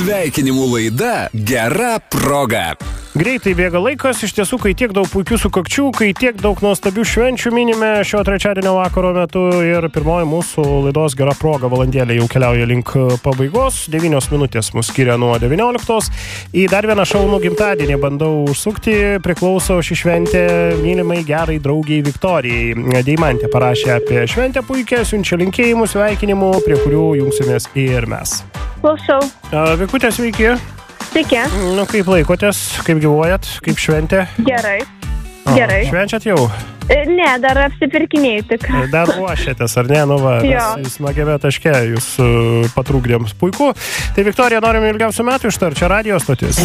Sveikinimų laida Gera proga. Greitai bėga laikas, iš tiesų, kai tiek daug puikių sukakčių, kai tiek daug nuostabių švenčių minime šio trečiadienio vakaro metu ir pirmoji mūsų laidos Gera proga valandėlė jau keliauja link pabaigos. 9 minutės mus skiria nuo 19. Į dar vieną šaunų gimtadienį bandau užsukti, priklauso ši šventė mylimai gerai draugiai Viktorijai. Deimantė parašė apie šventę puikią, siunčia linkėjimų, sveikinimų, prie kurių jungsimės ir mes. Klausau. Vikutė, sveiki. Sveiki. Nu, kaip laikotės, kaip gyvuojat, kaip šventė? Gerai. Gerai. Švenčiat jau? Ne, dar apsipirkinėjau tik. Dar ruošiatės, ar ne? Nu va, smagiame taške jūs patrūkdėm. Puiku. Tai Viktorija, norim ilgiausių metų ištart, čia radio stotis.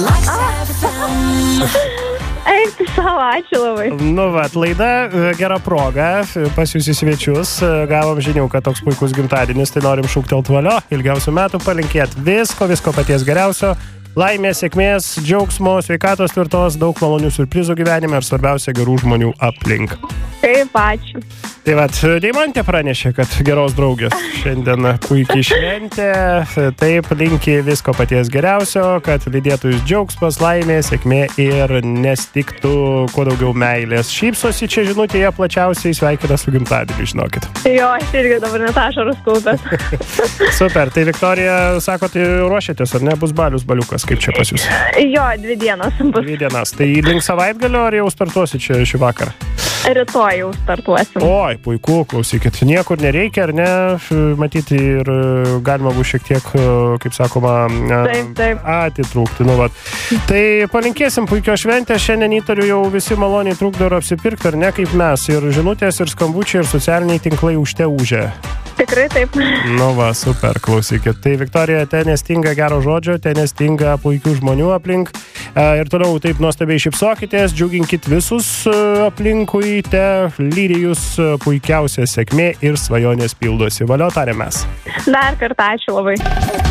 Eik, savo, ačiū labai. Nu va, laida Gera proga, pas jūs į svečius, gavom žinių, kad toks puikus gimtadienis, tai norim šūktelt valio, ilgiausių metų palinkėt visko paties geriausio, laimės, sėkmės, džiaugsmo, sveikatos tvirtos, daug malonių siurprizų gyvenime ir svarbiausia gerų žmonių aplink. Taip, ačiū. Tai vat, Deimantė pranešė, kad geros draugės šiandien puikiai šventė, taip linki visko paties geriausio, kad lydėtų jūs džiaugsmas, laimė, sėkmė ir nestiktų kuo daugiau meilės. Šypsosi čia žinutėje plačiausiai, sveikina su gimtadieniu, žinokit. Jo, aš irgi dabar net ašarus kaupęs. Super, tai Viktorija, sakot, ruošiatės, ar ne, bus baliukas, kaip čia pas jūs? Jo, 2 dienas bus. 2 dienas, tai link savaitgalio ar jau startuosi čia šį vakarą? Rytoj jau startuosim. Oi, puiku, klausykit, niekur nereikia, ar ne, matyti ir galima bus šiek tiek, kaip sakoma, taip. atitrūkti, nu vat. Tai palinkėsim puikio šventę, šiandien įtariu jau visi maloniai trukdo ir apsipirkti, ar ne, kaip mes, ir žinutės, ir skambučiai, ir socialiniai tinklai užteužė. Tikrai taip. Nu va, super, klausykit. Tai Viktorija, ten nestinga gero žodžio, ten nestinga puikių žmonių aplink. Ir toliau taip nuostabiai šypsokitės, džiuginkit visus aplinkui, te lydi jūs puikiausia sėkmė ir svajonės pildosi. Valio, tarėmės. Dar kartą ačiū labai.